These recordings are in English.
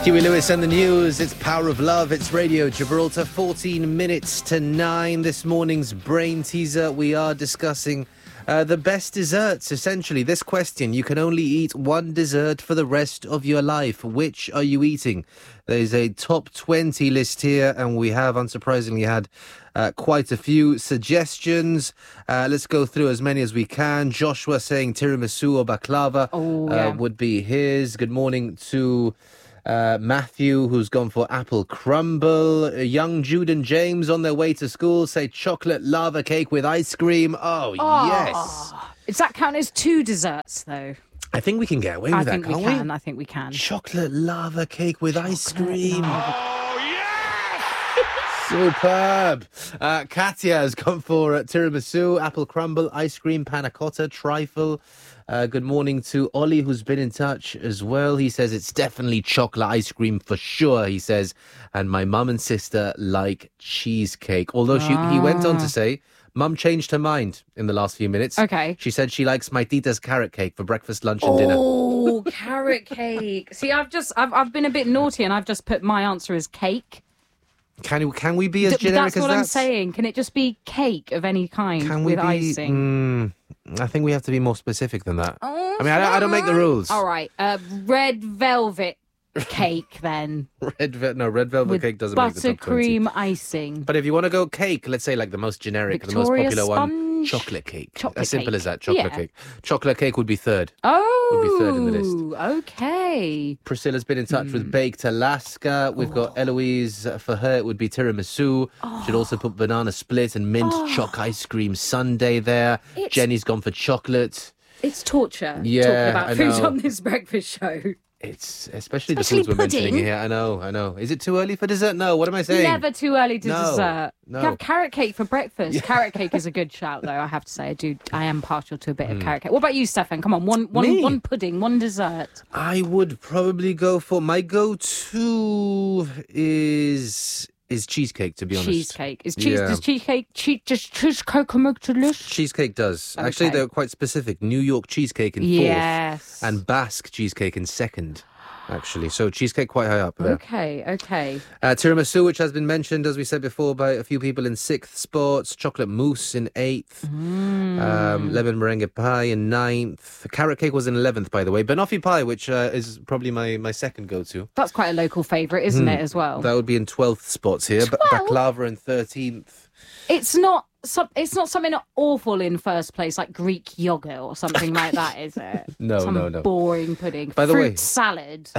Huey Lewis and the news. It's Power of Love. It's Radio Gibraltar. 14 minutes to 9. This morning's brain teaser. We are discussing the best desserts, essentially. This question, you can only eat one dessert for the rest of your life. Which are you eating? There's a top 20 list here, and we have, unsurprisingly, had quite a few suggestions. Let's go through as many as we can. Joshua saying tiramisu or baklava would be his. Good morning to Matthew, who's gone for apple crumble. Young Jude and James on their way to school say chocolate lava cake with ice cream. Oh, yes. Does that count as two desserts, though? I think we can get away with that, can't we? I think we can. Chocolate lava cake with ice cream. Superb. Katya has gone for tiramisu, apple crumble, ice cream, panna cotta, trifle. Good morning to Ollie, who's been in touch as well. He says it's definitely chocolate ice cream for sure, he says. And my mum and sister like cheesecake. Although he went on to say, Mum changed her mind in the last few minutes. Okay. She said she likes my tita's carrot cake for breakfast, lunch and dinner. Oh, carrot cake. See, I've been a bit naughty and I've just put my answer as cake. Can we be as generic as that? That's what I'm saying. Can it just be cake of any kind with icing? I think we have to be more specific than that. I mean, I don't make the rules. All right. Red velvet cake then. Red velvet cake doesn't make the top 20. Buttercream icing. But if you want to go cake, let's say like the most generic, the most popular one, chocolate cake. As simple as that, chocolate cake. Chocolate cake would be third. Would be third in the list. Okay. Priscilla's been in touch with Baked Alaska. We've got Eloise. For her, it would be tiramisu. She'd also put banana split and mint choc ice cream sundae there. Jenny's gone for chocolate. It's torture talking about food on this breakfast show. It's especially the foods we're mentioning here. I know. Is it too early for dessert? No. What am I saying? Never too early to dessert. No. You have carrot cake for breakfast. Yeah. Carrot cake is a good shout, though. I have to say, I am partial to a bit of carrot cake. What about you, Stefan? Come on, one pudding, one dessert. I would probably go for my go-to is cheesecake, to be honest. Cheesecake. Does cheesecake make the list? Cheesecake does. Okay. Actually, they're quite specific. New York cheesecake in fourth. And Basque cheesecake in second, actually. So cheesecake quite high up there. Okay. Tiramisu, which has been mentioned, as we said before, by a few people in sixth spots. Chocolate mousse in eighth. Lemon meringue pie in ninth. Carrot cake was in 11th, by the way. Banoffee pie, which is probably my second go-to. That's quite a local favourite, isn't it, as well? That would be in 12th spots here. Baklava in 13th. It's not something awful in first place, like Greek yogurt or something like that, is it? No. Boring pudding. By the way, salad.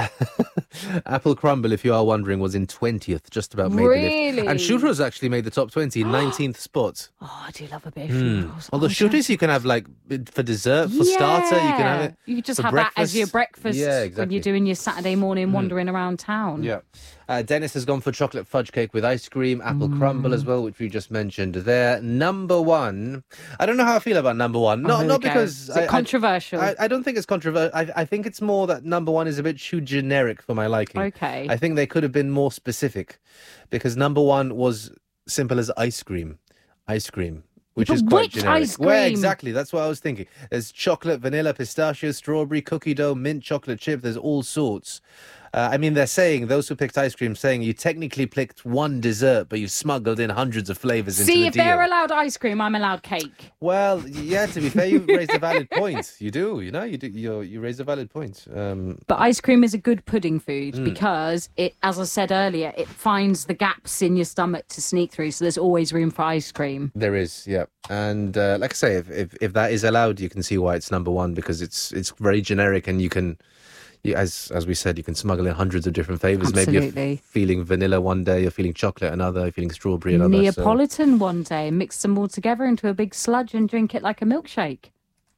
Apple crumble, if you are wondering, was in 20th, just about made the list. And churros actually made the top 20, 19th spot. Oh, I do love a bit of churros. Although churros you can have like for dessert, for starter, you can have it. You could just for have breakfast. That as your breakfast when you're doing your Saturday morning wandering around town. Yeah. Dennis has gone for chocolate fudge cake with ice cream, apple crumble as well, which we just mentioned there. Number one, I don't know how I feel about number one. Not because... Is it controversial? I don't think it's controversial. I think it's more that number one is a bit too generic for my liking. Okay. I think they could have been more specific because number one was simple as ice cream. Which is quite generic. Ice cream? Well, exactly. That's what I was thinking. There's chocolate, vanilla, pistachio, strawberry, cookie dough, mint chocolate chip. There's all sorts. They're saying, those who picked ice cream, saying you technically picked one dessert, but you smuggled in hundreds of flavours into the deal. See, if they're allowed ice cream, I'm allowed cake. Well, yeah, to be fair, you raised a valid point. You do. You raised a valid point. But ice cream is a good pudding food because it, as I said earlier, it finds the gaps in your stomach to sneak through, so there's always room for ice cream. There is, yeah. And like I say, if that is allowed, you can see why it's number one, because it's very generic and you can... As we said, you can smuggle in hundreds of different flavours. Absolutely. Maybe you're feeling vanilla one day, you're feeling chocolate another, you're feeling strawberry another. Neapolitan one day, mix them all together into a big sludge and drink it like a milkshake.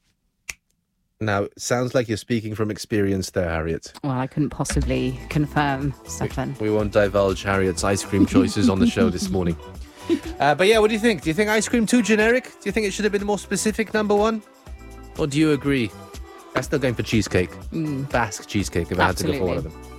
Now, sounds like you're speaking from experience there, Harriet. Well, I couldn't possibly confirm, Stefan. We won't divulge Harriet's ice cream choices on the show this morning. But yeah, what do you think? Do you think ice cream too generic? Do you think it should have been more specific, number one? Or do you agree? I'm still going for cheesecake. Basque cheesecake if I had to go for one of them.